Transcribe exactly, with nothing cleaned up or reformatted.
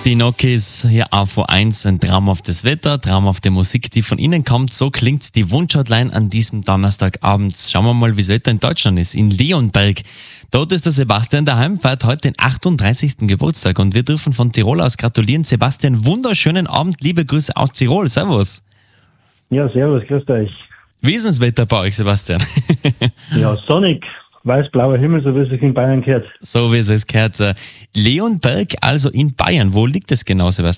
Die Nokis hier A V eins, ein traumhaftes Wetter, traumhafte Musik, die von Ihnen kommt. So klingt die Wunschhotline an diesem Donnerstagabend. Schauen wir mal, wie das Wetter in Deutschland ist. In Leonberg. Dort ist der Sebastian daheim, feiert heute den achtunddreißigsten Geburtstag und wir dürfen von Tirol aus gratulieren. Sebastian, wunderschönen Abend, liebe Grüße aus Tirol. Servus. Ja, servus, grüßt euch. Wie ist das Wetter bei euch, Sebastian? Ja, sonnig, weiß-blauer Himmel, so wie es sich in Bayern gehört. So wie es es gehört. Leonberg, also in Bayern. Wo liegt es genau, Sebastian?